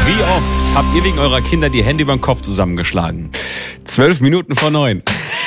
Wie oft habt ihr wegen eurer Kinder die Hände über den Kopf zusammengeschlagen? 12 Minuten vor 9.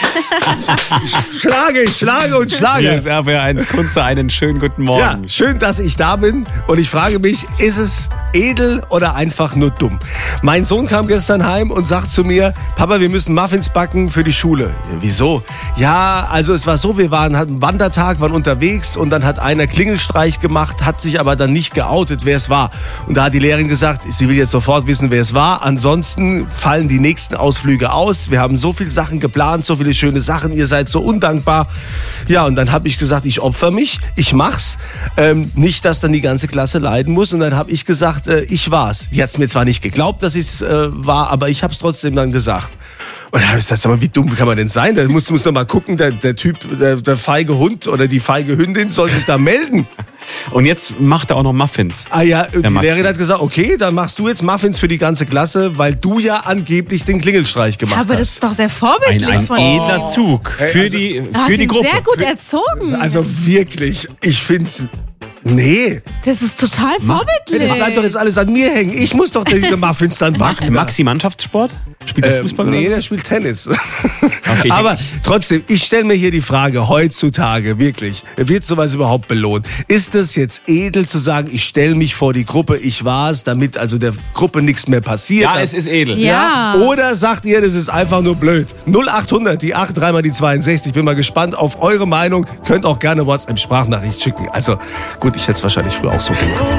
Schlage. Hier ist RBR1 Kunze, einen schönen guten Morgen. Ja, schön, dass ich da bin. Und ich frage mich, ist es edel oder einfach nur dumm? Mein Sohn kam gestern heim und sagt zu mir, Papa, wir müssen Muffins backen für die Schule. Ja, wieso? Ja, also es war so, wir hatten einen Wandertag, waren unterwegs und dann hat einer Klingelstreich gemacht, hat sich aber dann nicht geoutet, wer es war. Und da hat die Lehrerin gesagt, sie will jetzt sofort wissen, wer es war. Ansonsten fallen die nächsten Ausflüge aus. Wir haben so viele Sachen geplant, so viele schöne Sachen, ihr seid so undankbar. Ja, und dann habe ich gesagt, ich opfer mich, ich mach's. Nicht, dass dann die ganze Klasse leiden muss. Und dann habe ich gesagt, ich war's. Die hat's mir zwar nicht geglaubt, dass ich's war, aber ich habe es trotzdem dann gesagt. Und da habe ich gesagt, sag mal, wie dumm kann man denn sein? Da musst noch mal gucken, der Typ, der feige Hund oder die feige Hündin soll sich da melden. Und jetzt macht er auch noch Muffins. Ah ja, die Lehrerin hat gesagt, okay, dann machst du jetzt Muffins für die ganze Klasse, weil du ja angeblich den Klingelstreich gemacht hast. Aber das ist doch sehr vorbildlich Ein von edler Zug für die Gruppe. Sehr gut erzogen. Also wirklich, ich find's... Nee, Das ist total vorbildlich. das bleibt doch jetzt alles an mir hängen. Ich muss doch diese Muffins dann Macht backen. Maxi Mannschaftssport? Spielt er Fußball? Nee, oder? der spielt Tennis. Okay. Aber trotzdem, ich stelle mir hier die Frage, heutzutage wirklich, wird sowas überhaupt belohnt? Ist es jetzt edel zu sagen, ich stelle mich vor die Gruppe, ich war's, damit also der Gruppe nichts mehr passiert? Ja, es ist edel. Ja. Oder sagt ihr, das ist einfach nur blöd? 0800, die 8, 3 mal die 62. Bin mal gespannt auf eure Meinung. Könnt auch gerne WhatsApp-Sprachnachricht schicken. Also gut, ich hätte es wahrscheinlich früher auch so gemacht.